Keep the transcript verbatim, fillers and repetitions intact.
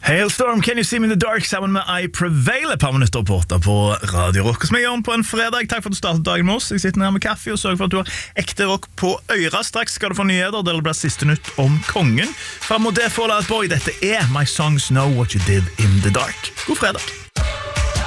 Hailstorm, Can You See Me in the Dark sammen med I Prevail et par minutter på åtta på Radio Rock. Og som jeg gjør på en fredag, takk for at du startet dagen med oss. Jeg sitter her med kaffe og sørger for at du har ekte rock på øra. Straks skal du få nyheter, der det blir siste nytt om kongen. Fra Modé Fallout Boy, dette er My Songs Know What You Did in the Dark. God fredag.